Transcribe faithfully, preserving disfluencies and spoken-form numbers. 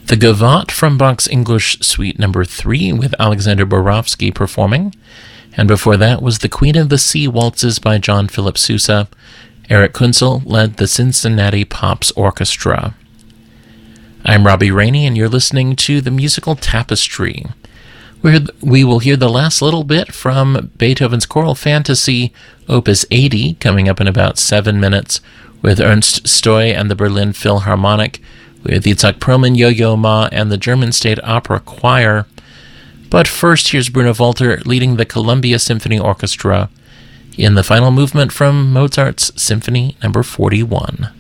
The Gavotte from Bach's English Suite Number three with Alexander Borowski performing. And before that was the Queen of the Sea Waltzes by John Philip Sousa. Eric Kunzel led the Cincinnati Pops Orchestra. I'm Robbie Rainey, and you're listening to The Musical Tapestry. Where we will hear the last little bit from Beethoven's Choral Fantasy, Opus eighty, coming up in about seven minutes, with Ernst Stoy and the Berlin Philharmonic, with Itzhak Perlman, Yo-Yo Ma, and the German State Opera Choir. But first, here's Bruno Walter leading the Columbia Symphony Orchestra in the final movement from Mozart's Symphony Number forty-one.